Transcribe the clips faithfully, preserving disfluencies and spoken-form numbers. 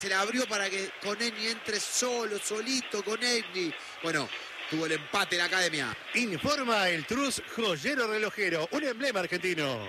Se la abrió para que Konechny entre solo, solito, Konechny. Bueno, tuvo el empate la academia. Informa el Trus Joyero Relojero, un emblema argentino.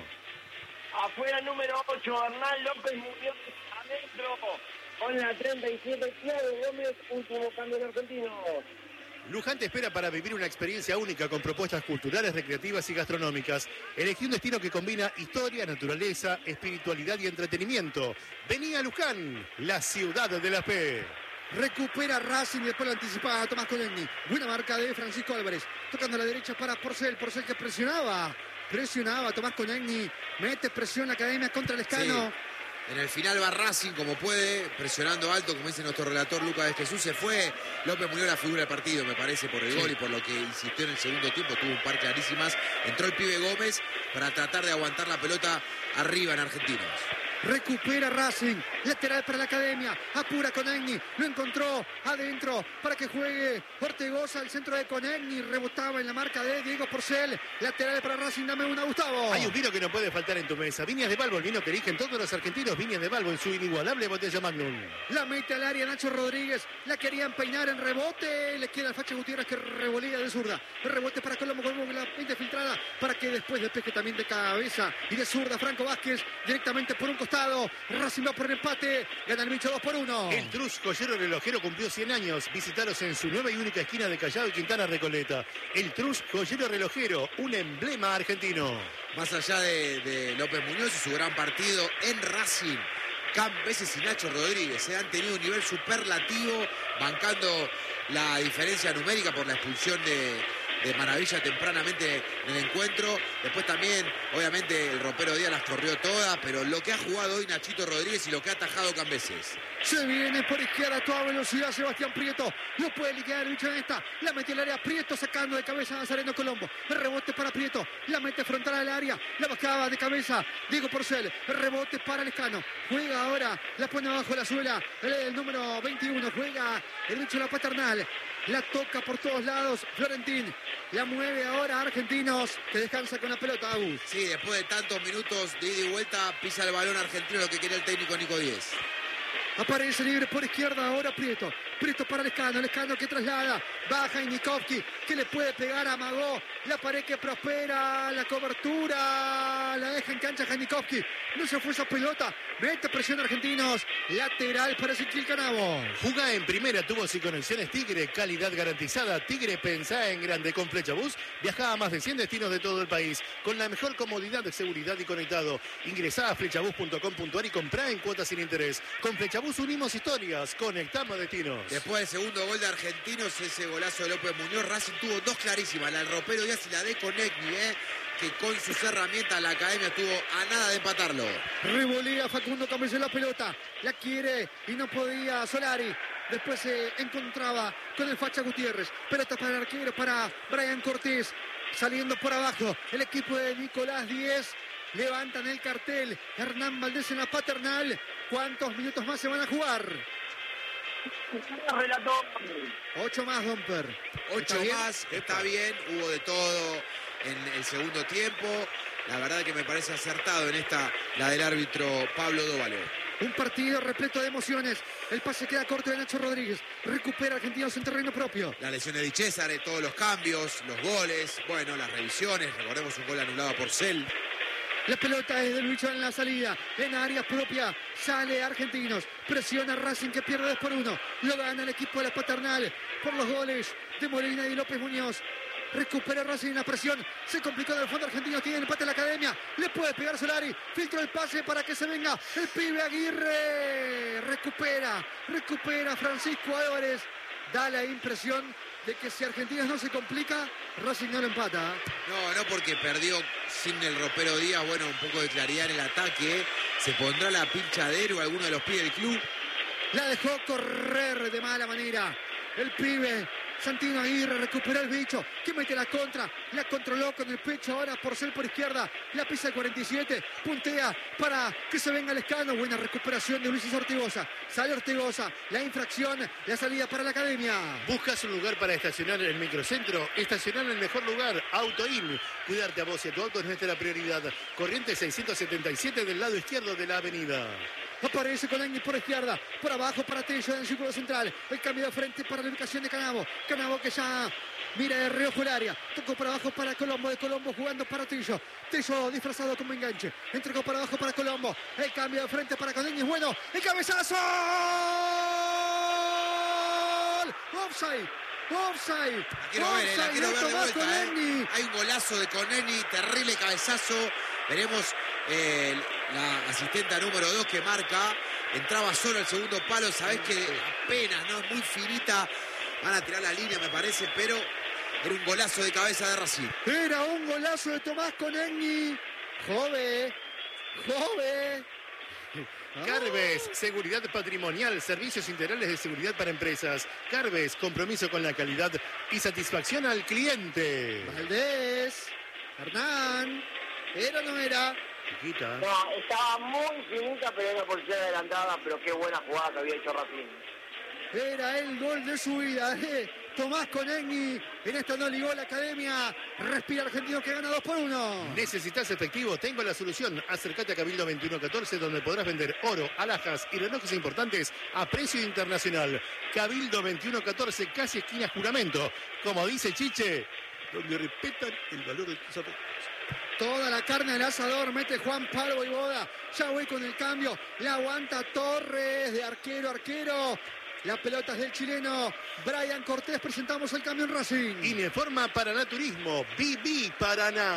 Afuera número ocho, Hernán López Muñoz, adentro, con la treinta y siete, Claudio Gómez, último cambio en argentino. Luján te espera para vivir una experiencia única con propuestas culturales, recreativas y gastronómicas. Elegí un destino que combina historia, naturaleza, espiritualidad y entretenimiento. Vení a Luján, la ciudad de la fe. Recupera Racing y después lo anticipaba Tomás Konechny. Buena marca de Francisco Álvarez. Tocando a la derecha para Porcel. Porcel que presionaba. Presionaba Tomás Konechny. Mete presión la academia contra el Escano. Sí. En el final va Racing como puede, presionando alto, como dice nuestro relator Lucas de Jesús. Se fue López Muñoz la figura del partido, me parece, por el sí. gol y por lo que insistió en el segundo tiempo. Tuvo un par clarísimas. Entró el pibe Gómez para tratar de aguantar la pelota arriba en Argentinos. Recupera Racing, lateral para la academia, apura Konechny, lo encontró adentro para que juegue Ortegoza al centro de Konechny, rebotaba en la marca de Diego Porcel, lateral para Racing, dame una, Gustavo. Hay un vino que no puede faltar en tu mesa, Viñas de Balbo, el vino que eligen todos los argentinos, Viñas de Balbo en su inigualable botella Magnum. La mete al área Nacho Rodríguez, la querían peinar en rebote, le queda al Facha Gutiérrez que revolea de zurda, el rebote para Colombo, Colombo la mente filtrada para que después despeje también de cabeza y de zurda Franco Vázquez, directamente por un costado. Racing va por el empate, gana el bicho dos por uno. El Trus Joyero Relojero cumplió cien años. Visítalos en su nueva y única esquina de Callao y Quintana Recoleta. El Trus Joyero Relojero, un emblema argentino. Más allá de, de López Muñoz y su gran partido en Racing, Cambeses y Nacho Rodríguez se han tenido un nivel superlativo, bancando la diferencia numérica por la expulsión de, de Maravilla tempranamente en el encuentro. Después también, obviamente, el ropero Díaz las corrió todas, pero lo que ha jugado hoy Nachito Rodríguez y lo que ha atajado Cambeses. Se viene por izquierda a toda velocidad Sebastián Prieto. No puede liquidar el bicho en esta. La metió al área Prieto sacando de cabeza a Nazareno Colombo. El rebote para Prieto. La mete frontal al área. La bajaba de cabeza Diego Porcel. El rebote para el Escano. Juega ahora. La pone abajo la suela. El, el número veintiuno. Juega el bicho la paternal. La toca por todos lados Florentín. La mueve ahora Argentinos, que descansa con la pelota, Agus. Sí, después de tantos minutos de ida y vuelta, pisa el balón Argentino, lo que quería el técnico Nico Díez. Aparece libre por izquierda ahora Prieto. Prieto para el Escano, el Escano que traslada. Baja Inikovsky, que le puede pegar a Magó. La pared que prospera, la cobertura. La deja en cancha Inikovsky. No se fue esa pelota. Mete presión Argentinos. Lateral para Ezequiel Canavo. Juga en primera, tubos y conexiones Tigre. Calidad garantizada. Tigre, pensá en grande. Con Flechabús viaja a más de cien destinos de todo el país. Con la mejor comodidad de seguridad y conectado. Ingresá a flechabús punto com punto ar y comprá en cuotas sin interés. Con Flechabús unimos historias. Conectamos destinos. Después del segundo gol de Argentinos, ese golazo de López Muñoz, Racing tuvo dos clarísimas, la del ropero Díaz y la de Konechny, ¿eh? que con sus herramientas la academia estuvo a nada de empatarlo. Revolea Facundo Cambeses la pelota, la quiere y no podía Solari. Después se encontraba con el Facha Gutiérrez. Pelota para el arquero, para Brian Cortés. Saliendo por abajo el equipo de Nicolás Díez. Levantan el cartel. Hernán Valdés en la paternal. ¿Cuántos minutos más se van a jugar? Ocho más, Domper. Ocho ¿Está más, bien? Está bien. Hubo de todo en el segundo tiempo. La verdad que me parece acertado en esta, la del árbitro Pablo Dóvalo. Un partido repleto de emociones. El pase queda corto de Nacho Rodríguez. Recupera Argentinos en terreno propio. La lesión de Di César, todos los cambios, los goles, bueno, las revisiones. Recordemos un gol anulado a Porcel. La pelota es del bicho en la salida. En área propia. Sale Argentinos. Presiona Racing que pierde dos por uno. Lo gana el equipo de la paternal por los goles de Molina y López Muñoz. Recupera Racing en la presión. Se complicó del fondo argentino. Tiene el empate en la academia. Le puede pegar Solari. Filtro el pase para que se venga el pibe Aguirre. Recupera. Recupera Francisco Álvarez. Da la impresión de que si Argentinos no se complica, Racing no lo empata. No, no porque perdió sin el ropero Díaz. Bueno, un poco de claridad en el ataque. Se pondrá la pinchadero a alguno de los pibes del club. La dejó correr de mala manera. El pibe Santino Aguirre recuperó el bicho, que mete la contra, la controló con el pecho ahora Porcel por izquierda, la pisa el cuarenta y siete, puntea para que se venga el Escano. Buena recuperación de Ulises Ortigoza, sale Ortigoza, la infracción, la salida para la academia. ¿Buscas un lugar para estacionar en el microcentro? Estacionar en el mejor lugar, AutoIn. Cuidarte a vos y a tu auto es nuestra prioridad. Corriente seiscientos setenta y siete del lado izquierdo de la avenida. Aparece con Egni por izquierda. Por abajo para Tello en el círculo central. El cambio de frente para la ubicación de Canavo. Canavo que ya mira de reojo el área. Tocó por abajo para Colombo. De Colombo jugando para Tello. Tello disfrazado como enganche. Entregó para abajo para Colombo. El cambio de frente para Conegni es bueno. ¡El cabezazo! ¡Offside! ¡Offside! La quiero ver, eh, la quiero ver de Tomás vuelta. Conegni. Eh. Hay un golazo de Conegni, terrible cabezazo. Veremos eh, la asistenta número dos que marca. Entraba solo el segundo palo. Sabés que apenas, ¿no? Es muy finita. Van a tirar la línea, me parece, pero era un golazo de cabeza de Racing. Era un golazo de Tomás Conegni. Jove, jove. Carves, seguridad patrimonial, servicios integrales de seguridad para empresas. Carves, compromiso con la calidad y satisfacción al cliente. Valdés, Hernán, ¿era o no era? Chiquita. No, estaba muy finita, pero era por ser adelantada, pero qué buena jugada que había hecho Racing. Era el gol de su vida, ¿eh? Tomás Conegni, en esta no ligó la academia. Respira Argentino que gana dos por uno. ¿Necesitas efectivo? Tengo la solución. Acércate a Cabildo veintiuno catorce, donde podrás vender oro, alhajas y relojes importantes a precio internacional. Cabildo veintiuno catorce, casi esquina Juramento. Como dice Chiche, donde respetan el valor de tus afectos. Toda la carne del asador mete Juan Pablo Voivoda. Ya voy con el cambio. La aguanta Torres de arquero, arquero. La pelota es del chileno Brian Cortés. Presentamos el cambio en Racing. Ineforma Paraná Turismo, B B Paraná.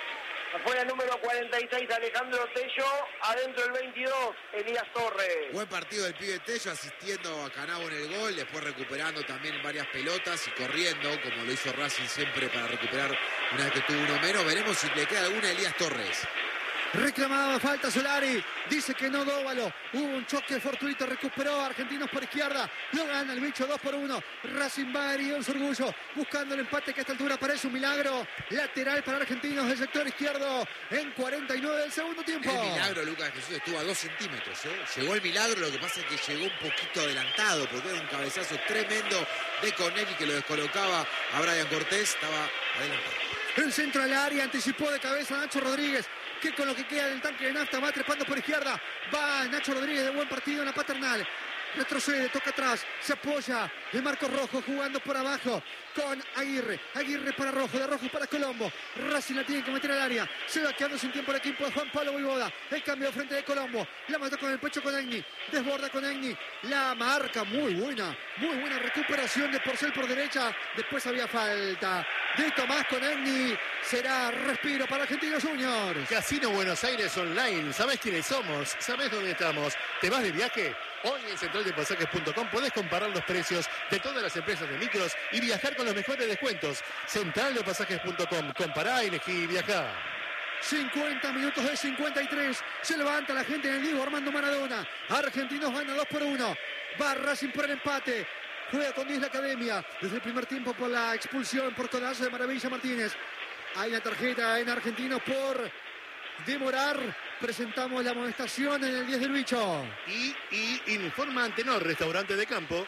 Afuera número cuarenta y seis, Alejandro Tello. Adentro el veintidós, Elías Torres. Buen partido del pibe Tello, asistiendo a Canavo en el gol, después recuperando también varias pelotas y corriendo, como lo hizo Racing siempre para recuperar una vez que tuvo uno menos. Veremos si le queda alguna a Elías Torres. Reclamaba falta Solari, dice que no Dóvalo. Hubo un choque fortuito, recuperó Argentinos por izquierda. Lo gana el bicho dos por uno. Racing va herido en su orgullo, buscando el empate que a esta altura parece un milagro. Lateral para Argentinos del sector izquierdo en cuarenta y nueve del segundo tiempo. El milagro, Lucas Jesús, estuvo a dos centímetros. ¿eh? Llegó el milagro, lo que pasa es que llegó un poquito adelantado, porque era un cabezazo tremendo de Conegni que lo descolocaba a Brian Cortés. Estaba adelantado. El centro al área, anticipó de cabeza Nacho Rodríguez, que con lo que queda del tanque de nafta va trepando por izquierda. Va Nacho Rodríguez de buen partido en la paternal. Retrocede, toca atrás, se apoya de Marcos Rojo jugando por abajo con Aguirre. Aguirre para Rojo, de Rojo para Colombo. Racing la tiene que meter al área. Se va quedando sin tiempo el equipo de Juan Pablo Voivoda. El cambio de frente de Colombo. La mató con el pecho con Egni. Desborda con Egni. La marca muy buena. Muy buena recuperación de Porcel por derecha. Después había falta de Tomás con Egni. Será respiro para Argentinos Juniors. Casino Buenos Aires Online. ¿Sabés quiénes somos? ¿Sabés dónde estamos? ¿Te vas de viaje? Hoy en central de pasajes punto com podés comparar los precios de todas las empresas de micros y viajar con los mejores descuentos. central de pasajes punto com. Compará, elegí y viajá. cincuenta minutos de cincuenta y tres. Se levanta la gente en el Diego Armando Maradona. Argentinos gana dos por uno. Va Racing por el empate. Juega con diez la academia. Desde el primer tiempo por la expulsión por codazo de Maravilla Martínez. Hay una tarjeta en Argentinos por demorar. Presentamos la amonestación en el diez del bicho. Y, y informa Antenor, restaurante de campo.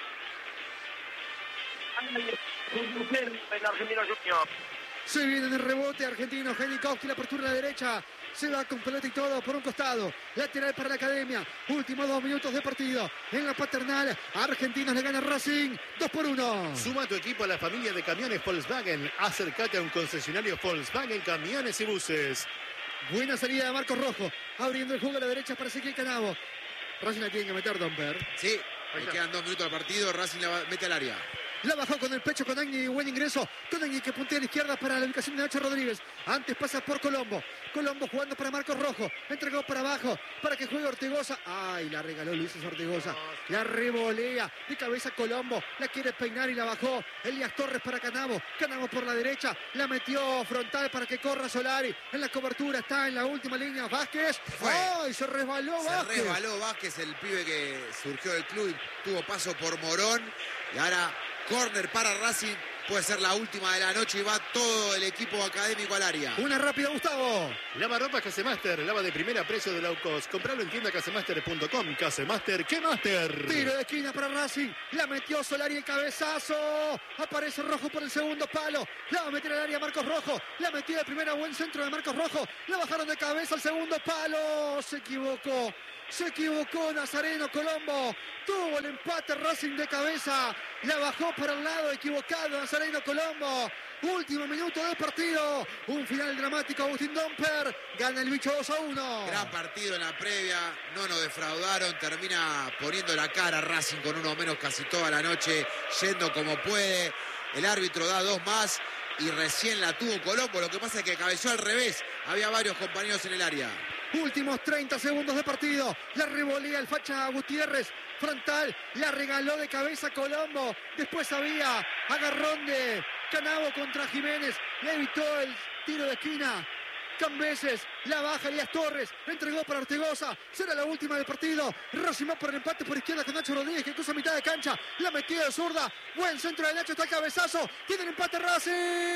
En Argentinos Juniors. Se viene en el rebote Argentino. Helikowski, la apertura a la derecha. Se va con pelota y todo por un costado. Lateral para la academia. Últimos dos minutos de partido. En la paternal, Argentinos le gana Racing. dos por uno. Suma tu equipo a la familia de camiones Volkswagen. Acércate a un concesionario Volkswagen Camiones y Buses. Buena salida de Marcos Rojo. Abriendo el juego a la derecha para Ezequiel Canavo. Racing la tiene que meter, Domper. Sí, le quedan dos minutos al partido. Racing la mete al área. La bajó con el pecho con Agni, buen ingreso. Con Agni que puntea a la izquierda para la ubicación de Nacho Rodríguez. Antes pasa por Colombo. Colombo jugando para Marcos Rojo. Entregó para abajo para que juegue Ortegoza. Ay, la regaló Luis Ortegoza. La revolea de cabeza Colombo. La quiere peinar y la bajó. Elías Torres para Canavo. Canavo por la derecha. La metió frontal para que corra Solari. En la cobertura está en la última línea Vázquez. Fue. Ay, se resbaló Se Vázquez. resbaló Vázquez, el pibe que surgió del club y tuvo paso por Morón. Y ahora córner para Racing. puede ser la última de la noche y va todo el equipo académico al área. Una rápida, Gustavo. Lava ropa Casemaster, lava de primera, precio de low cost. Compralo en tienda casemaster punto com. Casemaster, ¿qué master? Tiro de esquina para Racing. La metió Solari, el cabezazo. Aparece Rojo por el segundo palo. La va a meter al área Marcos Rojo. La metió de primera, buen centro de Marcos Rojo. La bajaron de cabeza al segundo palo. Se equivocó. Se equivocó Nazareno Colombo. Tuvo el empate Racing de cabeza. La bajó por el lado equivocado Nazareno Colombo. Último minuto del partido. Un final dramático. Agustín Domper gana el bicho dos a uno. Gran partido en la previa. No nos defraudaron. Termina poniendo la cara Racing con uno menos casi toda la noche. Yendo como puede. El árbitro da dos más. Y recién la tuvo Colombo. Lo que pasa es que cabeció al revés. Había varios compañeros en el área. Últimos treinta segundos de partido. La revolea el facha Gutiérrez. Frontal. La regaló de cabeza Colombo. Después había agarrón de Canavo contra Jiménez. Le evitó el tiro de esquina. Cambeses. La baja Elías Torres. Entregó para Ortegoza. Será la última del partido. Racing va por el empate por izquierda con Nacho Rodríguez, que cruza mitad de cancha. La metió de zurda. Buen centro de Nacho. Está el cabezazo. Tiene el empate Racing.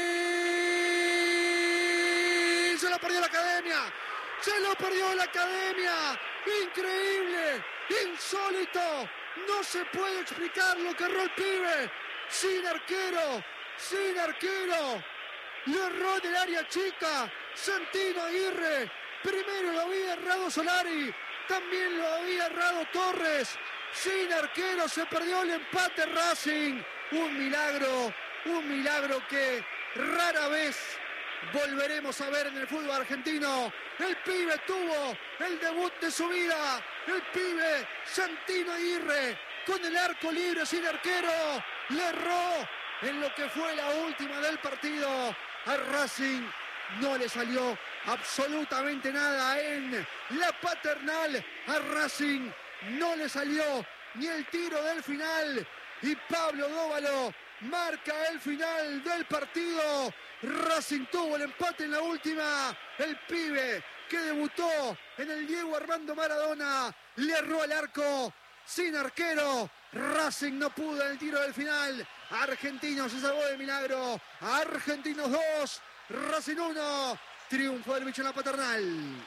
Se lo perdió la academia. Se lo perdió la academia. Increíble. Insólito. No se puede explicar lo que erró el pibe. Sin arquero. Sin arquero. Lo erró en el área chica. Santino Aguirre. Primero lo había errado Solari. También lo había errado Torres. Sin arquero se perdió el empate Racing. Un milagro. Un milagro que rara vez volveremos a ver en el fútbol argentino. El pibe tuvo el debut de su vida. El pibe Santino Aguirre con el arco libre sin arquero. Le erró en lo que fue la última del partido. A Racing no le salió absolutamente nada en la Paternal. A Racing no le salió ni el tiro del final. Y Pablo Dóvalo marca el final del partido. Racing tuvo el empate en la última. El pibe que debutó en el Diego Armando Maradona le erró el arco sin arquero. Racing no pudo en el tiro del final. Argentinos se salvó de milagro. Argentinos dos, Racing uno. Triunfo del bicho en la Paternal.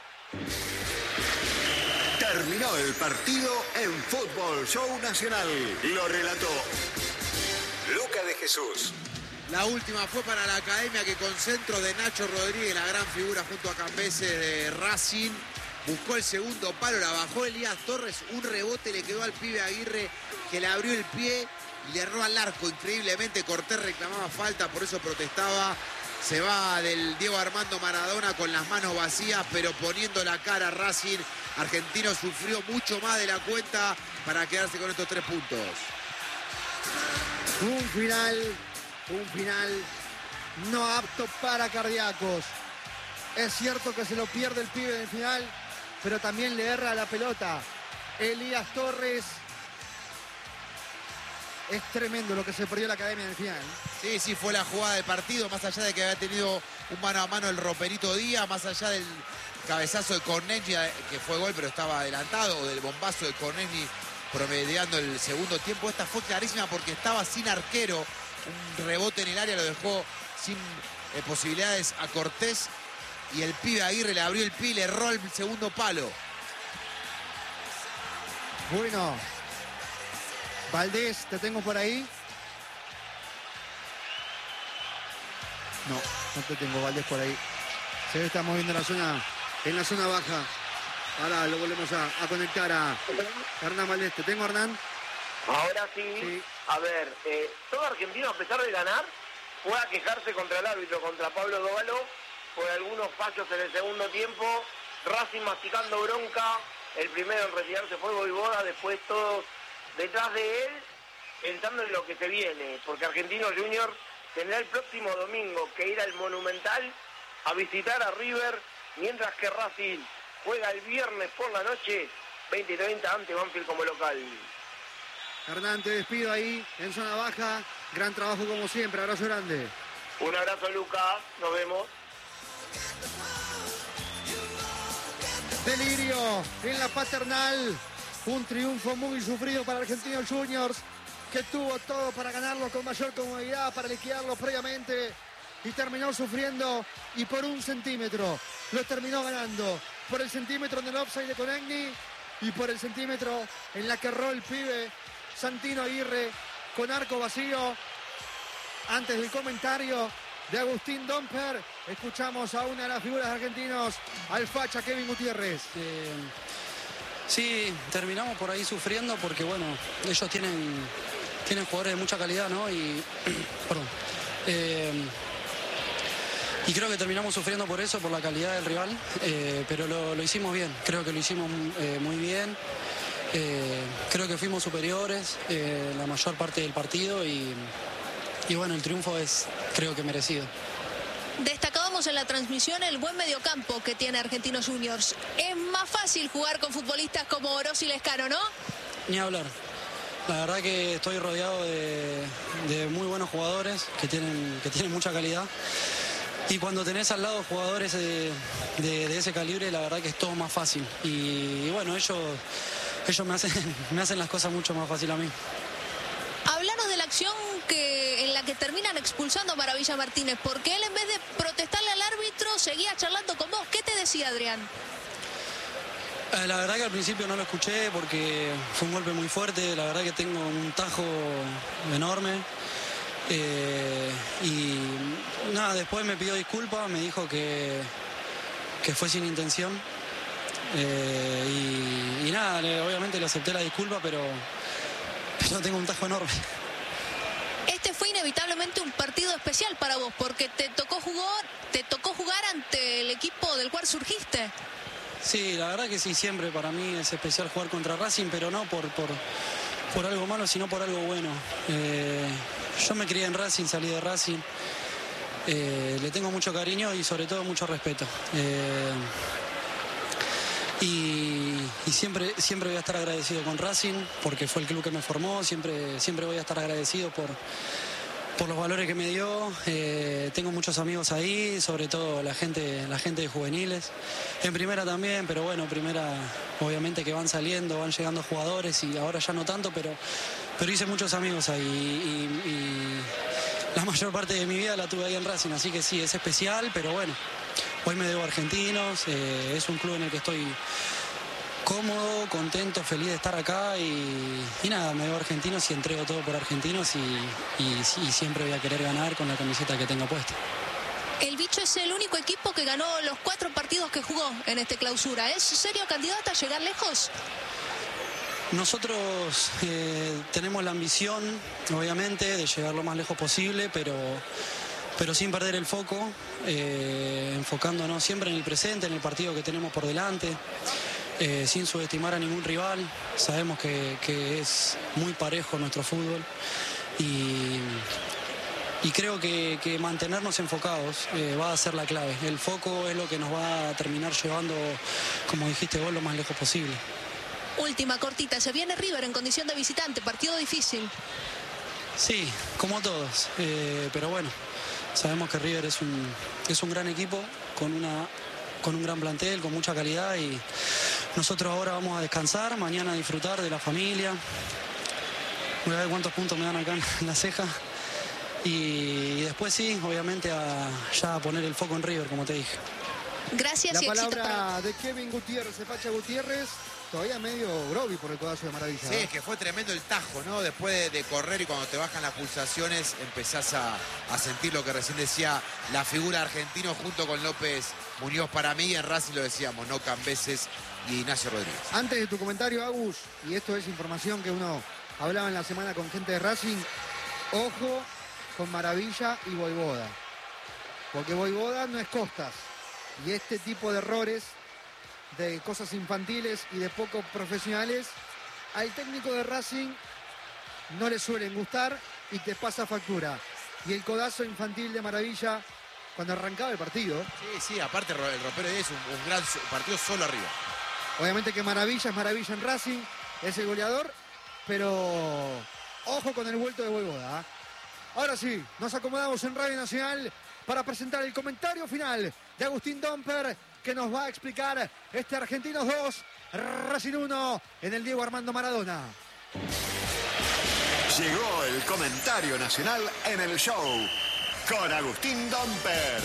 Terminó el partido en Fútbol Show Nacional. Lo relató Luca de Jesús. La última fue para la academia, que con centro de Nacho Rodríguez, la gran figura junto a Cambeses de Racing, buscó el segundo palo, la bajó Elías Torres, un rebote le quedó al pibe Aguirre, que le abrió el pie y le erró al arco. Increíblemente Cortés reclamaba falta, por eso protestaba. Se va del Diego Armando Maradona con las manos vacías, pero poniendo la cara. Racing argentino sufrió mucho más de la cuenta para quedarse con estos tres puntos. Un final, un final no apto para cardíacos. Es cierto que se lo pierde el pibe en el final, pero también le erra la pelota. Elías Torres. Es tremendo lo que se perdió la academia en el final. Sí, sí, fue la jugada del partido, más allá de que había tenido un mano a mano el Roperito Díaz, más allá del cabezazo de Cornegni, que fue gol pero estaba adelantado, o del bombazo de Cornegni promediando el segundo tiempo. Esta fue clarísima porque estaba sin arquero. Un rebote en el área lo dejó sin eh, posibilidades a Cortés, y el pibe Aguirre le abrió el pie y le erró el segundo palo. Bueno, Valdés, te tengo por ahí. No, no te tengo, Valdés, por ahí. Se ve, estamos viendo la zona, en la zona baja. Ahora lo volvemos a, a conectar a Hernán Valdés. ¿Te tengo, Hernán? Ahora sí. Sí. A ver, eh, todo argentino, a pesar de ganar, fue a quejarse contra el árbitro, contra Pablo Dóvalo, por algunos fallos en el segundo tiempo. Racing masticando bronca. El primero en retirarse fue Voivoda, después todos detrás de él, pensando en lo que se viene, porque Argentinos Juniors tendrá el próximo domingo que ir al Monumental a visitar a River, mientras que Racing juega el viernes por la noche, veinte y treinta, ante Banfield como local. Hernán, te despido ahí en zona baja. Gran trabajo como siempre, abrazo grande. Un abrazo, Lucas, nos vemos. Delirio en la Paternal. Un triunfo muy sufrido para Argentinos Juniors. que tuvo todo para ganarlo con mayor comodidad, para liquidarlo previamente y terminó sufriendo y por un centímetro lo terminó ganando. Por el centímetro en el offside de Conegni y por el centímetro en la que erró el pibe Santino Aguirre con arco vacío. Antes del comentario de Agustín Domper, escuchamos a una de las figuras argentinos, al facha Kevin Gutiérrez. Eh, sí, terminamos por ahí sufriendo porque, bueno, ellos tienen, tienen jugadores de mucha calidad, ¿no? Y, perdón. Eh, y creo que terminamos sufriendo por eso, por la calidad del rival, eh, pero lo, lo hicimos bien, creo que lo hicimos eh, muy bien. Eh, creo que fuimos superiores eh, la mayor parte del partido y... Y bueno, el triunfo es, creo que merecido. Destacábamos en la transmisión el buen mediocampo que tiene Argentinos Juniors. Es más fácil jugar con futbolistas como Oroz y Lescano, ¿no? Ni hablar. La verdad que estoy rodeado de, de muy buenos jugadores que tienen, que tienen mucha calidad. Y cuando tenés al lado jugadores de, de, de ese calibre, la verdad que es todo más fácil. Y, y bueno, ellos, ellos me hacen, me hacen las cosas mucho más fácil a mí. Háblanos de la acción que, en la que terminan expulsando a Maravilla Martínez, porque él en vez de protestarle al árbitro seguía charlando con vos. ¿Qué te decía Adrián? Eh, la verdad que al principio no lo escuché porque fue un golpe muy fuerte, la verdad que tengo un tajo enorme. Eh, y nada, después me pidió disculpas, me dijo que, que fue sin intención. Eh, y, y nada, le, obviamente le acepté la disculpa, pero... Yo tengo un tajo enorme. Este fue inevitablemente un partido especial para vos, porque te tocó jugar, te tocó jugar ante el equipo del cual surgiste. Sí, la verdad que sí, siempre para mí es especial jugar contra Racing, pero no por, por, por algo malo, sino por algo bueno. Eh, yo me crié en Racing, salí de Racing. Eh, le tengo mucho cariño y sobre todo mucho respeto. Eh, Y, y siempre, siempre voy a estar agradecido con Racing porque fue el club que me formó, siempre, siempre voy a estar agradecido por, por los valores que me dio. Eh, tengo muchos amigos ahí, sobre todo la gente, la gente de juveniles. En primera también, pero bueno, primera obviamente que van saliendo, van llegando jugadores y ahora ya no tanto, pero, pero hice muchos amigos ahí y, y la mayor parte de mi vida la tuve ahí en Racing, así que sí, es especial, pero bueno. Hoy me debo a Argentinos, eh, es un club en el que estoy cómodo, contento, feliz de estar acá y, y nada, me debo a Argentinos y entrego todo por Argentinos y, y, y siempre voy a querer ganar con la camiseta que tengo puesta. El Bicho es el único equipo que ganó los cuatro partidos que jugó en este clausura. ¿Es serio candidato a llegar lejos? Nosotros eh, tenemos la ambición, obviamente, de llegar lo más lejos posible, pero... pero sin perder el foco, eh, enfocándonos siempre en el presente, en el partido que tenemos por delante, eh, sin subestimar a ningún rival. Sabemos que, que es muy parejo nuestro fútbol y, y creo que, que mantenernos enfocados eh, va a ser la clave. El foco es lo que nos va a terminar llevando, como dijiste vos, lo más lejos posible. Última cortita, se viene River en condición de visitante, partido difícil. Sí, como todos, eh, pero bueno. Sabemos que River es un, es un gran equipo, con, una, con un gran plantel, con mucha calidad y nosotros ahora vamos a descansar, mañana a disfrutar de la familia. Voy a ver cuántos puntos me dan acá en la ceja. Y, y después sí, obviamente a, ya a poner el foco en River, como te dije. Gracias la y éxito palabra para... de Kevin Gutiérrez, de Pacha Gutiérrez, todavía medio grobi por el codazo de Maravilla. Sí, es que fue tremendo el tajo, ¿no? Después de, de correr y cuando te bajan las pulsaciones empezás a, a sentir lo que recién decía la figura argentino junto con López Muñoz. Para mí en Racing lo decíamos, no Cambeses y Ignacio Rodríguez. Antes de tu comentario, Agus, y esto es información que uno hablaba en la semana con gente de Racing, ojo con Maravilla y Voivoda, porque Voivoda no es Costas y este tipo de errores de cosas infantiles y de poco profesionales al técnico de Racing no le suelen gustar y te pasa factura. Y el codazo infantil de Maravilla cuando arrancaba el partido. Sí, sí, aparte el ropero es un, un gran partido solo arriba. Obviamente que Maravilla es Maravilla en Racing, es el goleador, pero ojo con el vuelto de Voivoda. Ahora sí, nos acomodamos en Radio Nacional para presentar el comentario final de Agustín Domper, que nos va a explicar este Argentinos dos, Racing uno en el Diego Armando Maradona. Llegó el comentario nacional en el show con Agustín Domper.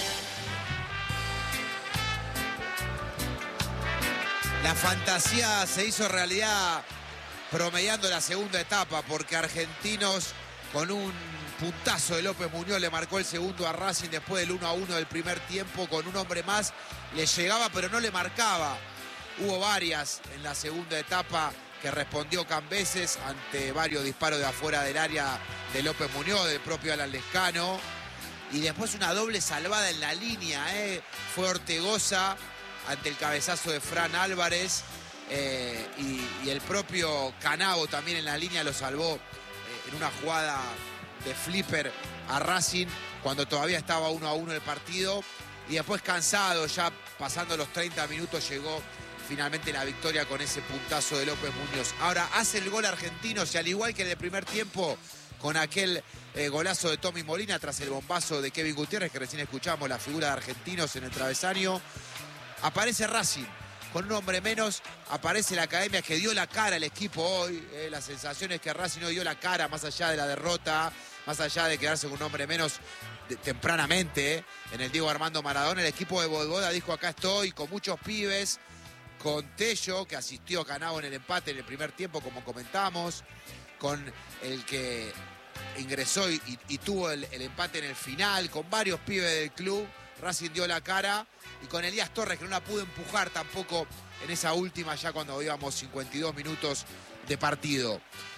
La fantasía se hizo realidad promediando la segunda etapa, porque Argentinos, con un puntazo de López Muñoz, le marcó el segundo a Racing después del uno a uno del primer tiempo. Con un hombre más le llegaba pero no le marcaba. Hubo varias en la segunda etapa que respondió Cambeses ante varios disparos de afuera del área de López Muñoz, del propio Alan Lescano. Y después una doble salvada en la línea, ¿eh? Fue Ortegoza ante el cabezazo de Fran Álvarez, eh, y, y el propio Canavo también en la línea lo salvó eh, en una jugada de flipper a Racing cuando todavía estaba uno a uno el partido. Y después, cansado, ya pasando los treinta minutos, llegó finalmente la victoria con ese puntazo de López Muñoz. Ahora hace el gol Argentinos y, al igual que en el primer tiempo, con aquel eh, golazo de Tommy Molina tras el bombazo de Kevin Gutiérrez, que recién escuchamos, la figura de Argentinos en el travesaño, aparece Racing con un hombre menos, aparece la academia que dio la cara al equipo hoy. Eh, la sensación es que Racing hoy dio la cara, más allá de la derrota, más allá de quedarse con un hombre menos de, tempranamente, eh, en el Diego Armando Maradona. El equipo de Boivoda dijo: acá estoy, con muchos pibes, con Tello, que asistió a Canavo en el empate en el primer tiempo, como comentamos, con el que ingresó y, y, y tuvo el, el empate en el final, con varios pibes del club. Racing dio la cara, y con Elías Torres, que no la pudo empujar tampoco en esa última, ya cuando íbamos cincuenta y dos minutos de partido.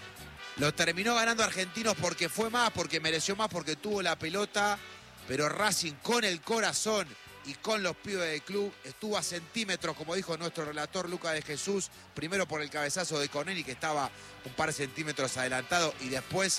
Lo terminó ganando Argentinos porque fue más, porque mereció más, porque tuvo la pelota, pero Racing, con el corazón y con los pibes del club, estuvo a centímetros, como dijo nuestro relator Lucas de Jesús, primero por el cabezazo de Conelli, que estaba un par de centímetros adelantado, y después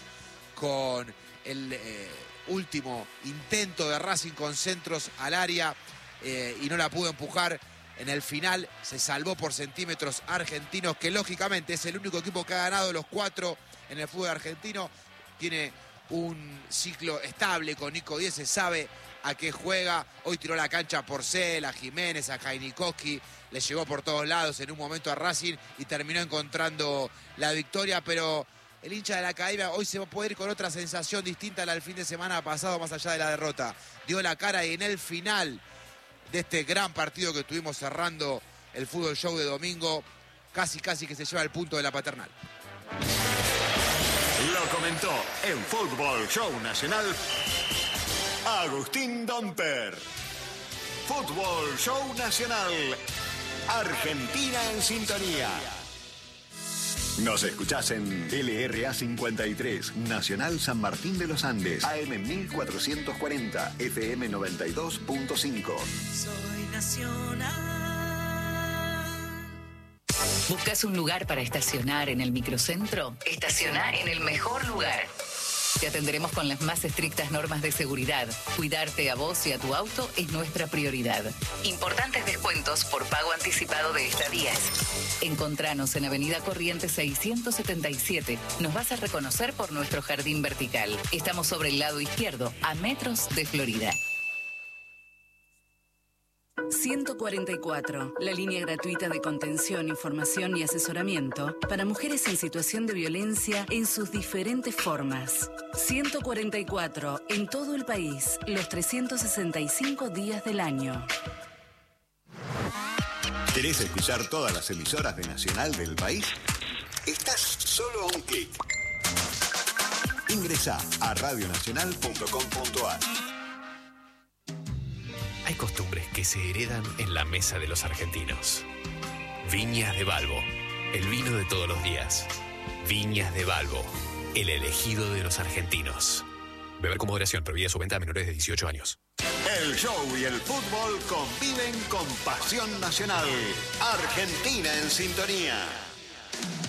con el eh, último intento de Racing con centros al área, eh, y no la pudo empujar. En el final se salvó por centímetros Argentinos, que lógicamente es el único equipo que ha ganado los cuatro en el fútbol argentino. Tiene un ciclo estable con Nico Díez, se sabe a qué juega. Hoy tiró la cancha a Porcel, a Jiménez, a Jainikowski, le llegó por todos lados en un momento a Racing y terminó encontrando la victoria. Pero el hincha de la academia hoy se va a poder ir con otra sensación distinta a la del fin de semana pasado, más allá de la derrota. Dio la cara, y en el final de este gran partido que estuvimos cerrando el Fútbol Show de domingo, casi casi que se lleva el punto de la Paternal. Lo comentó en Fútbol Show Nacional Agustín Domper. Fútbol Show Nacional, Argentina en sintonía. Nos escuchás en L R A cincuenta y tres, Nacional San Martín de los Andes, A M mil cuatrocientos cuarenta, F M noventa y dos punto cinco. Soy Nacional. ¿Buscas un lugar para estacionar en el microcentro? Estaciona en el mejor lugar. Te atenderemos con las más estrictas normas de seguridad. Cuidarte a vos y a tu auto es nuestra prioridad. Importantes descuentos por pago anticipado de estadías. Encontranos en Avenida Corrientes seiscientos setenta y siete. Nos vas a reconocer por nuestro jardín vertical. Estamos sobre el lado izquierdo, a metros de Florida. ciento cuarenta y cuatro, la línea gratuita de contención, información y asesoramiento para mujeres en situación de violencia en sus diferentes formas. ciento cuarenta y cuatro, en todo el país, los trescientos sesenta y cinco días del año. ¿Querés escuchar todas las emisoras de Nacional del país? Estás solo a un clic. Ingresá a radio nacional punto com punto a r. Hay costumbres que se heredan en la mesa de los argentinos. Viñas de Balbo, el vino de todos los días. Viñas de Balbo, el elegido de los argentinos. Beber con moderación, prohibida su venta a menores de dieciocho años. El show y el fútbol conviven con pasión nacional. Argentina en sintonía.